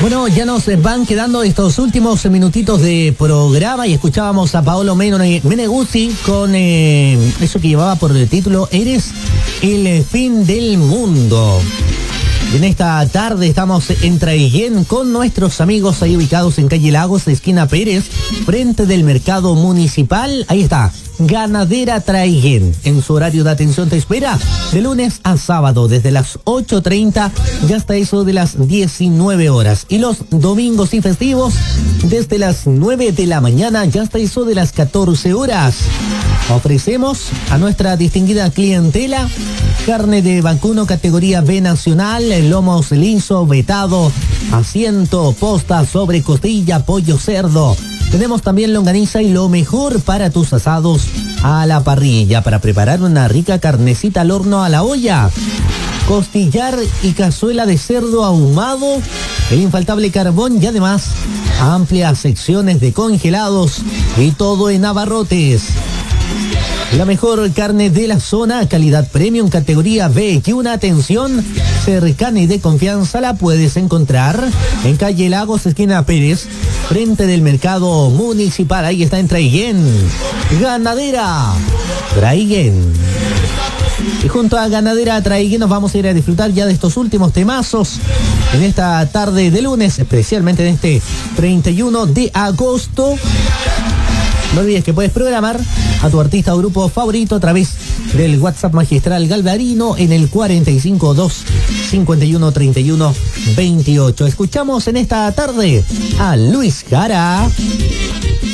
Bueno, ya nos van quedando estos últimos minutitos de programa y escuchábamos a Paolo Meneguzzi con eso que llevaba por el título Eres el fin del mundo. En esta tarde estamos en Traiguén con nuestros amigos ahí ubicados en calle Lagos, esquina Pérez, frente del mercado municipal. Ahí está, Ganadera Traiguén. En su horario de atención te espera de lunes a sábado desde las 8:30 y hasta eso de las 19 horas. Y los domingos y festivos desde las 9 de la mañana y hasta eso de las 14 horas. Ofrecemos a nuestra distinguida clientela carne de vacuno categoría B nacional, lomos liso, vetado, asiento, posta, sobre costilla, pollo, cerdo. Tenemos también longaniza y lo mejor para tus asados a la parrilla, para preparar una rica carnecita al horno a la olla. Costillar y cazuela de cerdo ahumado, el infaltable carbón y además amplias secciones de congelados y todo en abarrotes. La mejor carne de la zona, calidad premium, categoría B y una atención cercana y de confianza la puedes encontrar en calle Lagos, esquina Pérez, frente del mercado municipal. Ahí está en Traiguén, Ganadera Traiguén. Y junto a Ganadera Traiguén nos vamos a ir a disfrutar ya de estos últimos temazos en esta tarde de lunes, especialmente en este 31 de agosto. No olvides que puedes programar a tu artista o grupo favorito a través del WhatsApp magistral Galvarino en el 452-5131-28. Escuchamos en esta tarde a Luis Jara.